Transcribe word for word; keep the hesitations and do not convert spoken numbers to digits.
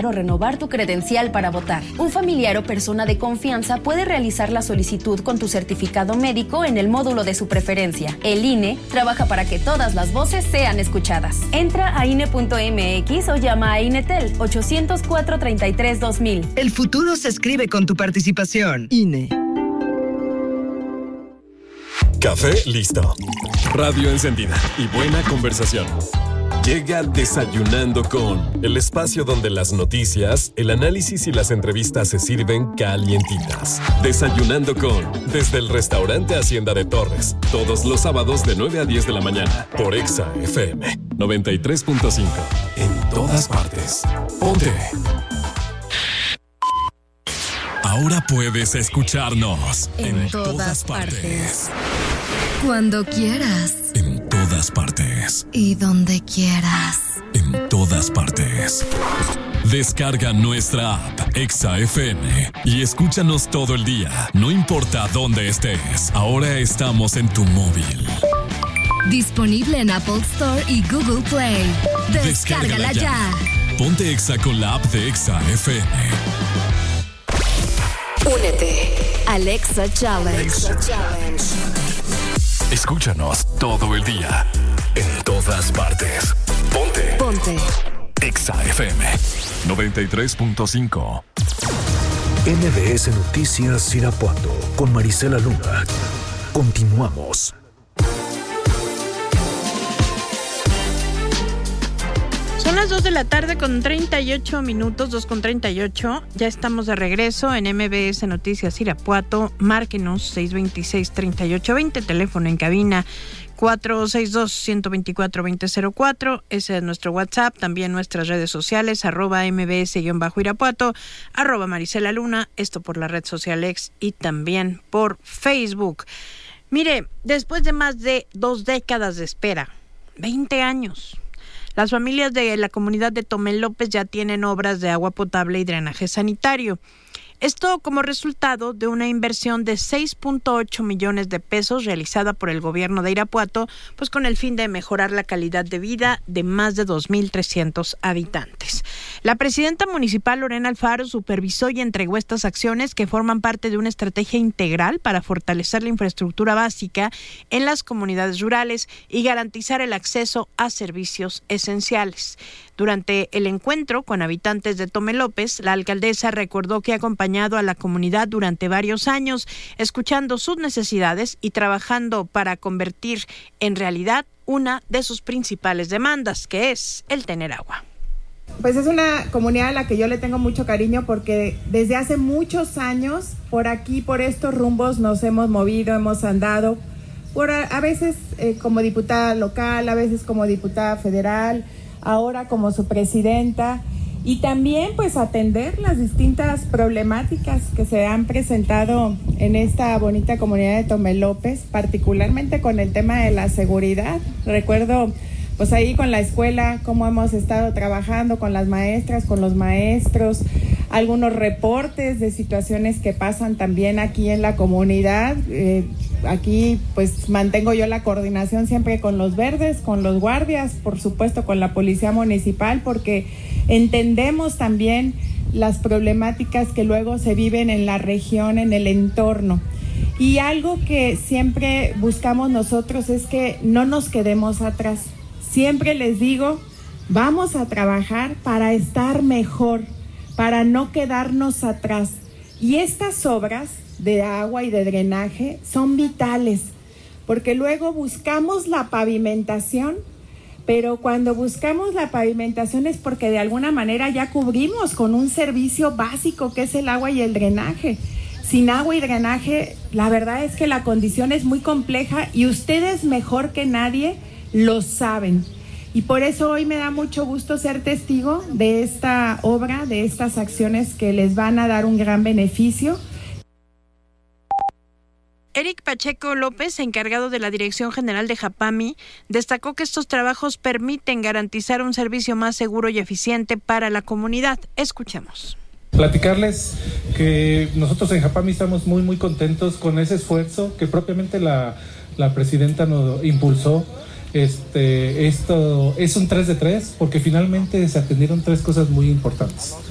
actualizar o renovar tu credencial para votar. Un familiar o persona de confianza puede realizar la solicitud con tu certificado médico en el módulo de su preferencia. El I N E trabaja para que todas las voces sean escuchadas. Entra a I N E punto M X o llama a INETEL ochocientos cuatro treinta y tres dos mil. El futuro se escribe con tu participación. I N E. Café listo. Radio encendida y buena conversación. Llega Desayunando con, el espacio donde las noticias, el análisis y las entrevistas se sirven calientitas. Desayunando con, desde el restaurante Hacienda de Torres, todos los sábados de nueve a diez de la mañana, por Exa F M noventa y tres punto cinco. En todas partes. Ponte. Ahora puedes escucharnos en, en todas, todas partes. partes. Cuando quieras. En todas partes. Y donde quieras. En todas partes. Descarga nuestra app Exa F M y escúchanos todo el día, no importa dónde estés. Ahora estamos en tu móvil. Disponible en Apple Store y Google Play. Descárgala, Descárgala ya. ya. Ponte Exa con la app de Exa F M. Únete al Exa Challenge. Exa Challenge. Escúchanos todo el día, en todas partes. Ponte. Ponte. Exa F M noventa y tres punto cinco. M B S Noticias Irapuato con Marisela Luna. Continuamos. Son las dos de la tarde con treinta y ocho minutos, dos con treinta y ocho. Ya estamos de regreso en M B S Noticias Irapuato. Márquenos seis dos seis, tres ocho dos cero, teléfono en cabina cuatro seis dos, uno dos cuatro, dos cero cero cuatro. Ese es nuestro WhatsApp. También nuestras redes sociales, arroba mbs-irapuato, arroba Marisela Luna, esto por la red social X y también por Facebook. Mire, después de más de dos décadas de espera, veinte años, las familias de la comunidad de Tomelópez ya tienen obras de agua potable y drenaje sanitario. Esto como resultado de una inversión de seis punto ocho millones de pesos realizada por el gobierno de Irapuato, pues con el fin de mejorar la calidad de vida de más de dos mil trescientos habitantes. La presidenta municipal Lorena Alfaro supervisó y entregó estas acciones que forman parte de una estrategia integral para fortalecer la infraestructura básica en las comunidades rurales y garantizar el acceso a servicios esenciales. Durante el encuentro con habitantes de Tomelópez, la alcaldesa recordó que ha acompañado a la comunidad durante varios años, escuchando sus necesidades y trabajando para convertir en realidad una de sus principales demandas, que es el tener agua. Pues es una comunidad a la que yo le tengo mucho cariño porque desde hace muchos años por aquí, por estos rumbos nos hemos movido, hemos andado, por a, a veces eh, como diputada local, a veces como diputada federal, ahora como su presidenta, y también pues atender las distintas problemáticas que se han presentado en esta bonita comunidad de Tomelópez, particularmente con el tema de la seguridad. Recuerdo pues ahí con la escuela cómo hemos estado trabajando con las maestras, con los maestros, algunos reportes de situaciones que pasan también aquí en la comunidad. Eh, aquí pues mantengo yo la coordinación siempre con los verdes, con los guardias, por supuesto con la policía municipal, porque entendemos también las problemáticas que luego se viven en la región, en el entorno. Y algo que siempre buscamos nosotros es que no nos quedemos atrás. Siempre les digo, vamos a trabajar para estar mejor, para no quedarnos atrás. Y estas obras de agua y de drenaje son vitales, porque luego buscamos la pavimentación, pero cuando buscamos la pavimentación es porque de alguna manera ya cubrimos con un servicio básico que es el agua y el drenaje. Sin agua y drenaje, la verdad es que la condición es muy compleja y ustedes mejor que nadie lo saben. Y por eso hoy me da mucho gusto ser testigo de esta obra, de estas acciones que les van a dar un gran beneficio. Eric Pacheco López, encargado de la Dirección General de Japami, destacó que estos trabajos permiten garantizar un servicio más seguro y eficiente para la comunidad. Escuchemos. Platicarles que nosotros en Japami estamos muy muy contentos con ese esfuerzo que propiamente la, la presidenta nos impulsó. Este, esto es un tres de tres porque finalmente se atendieron tres cosas muy importantes.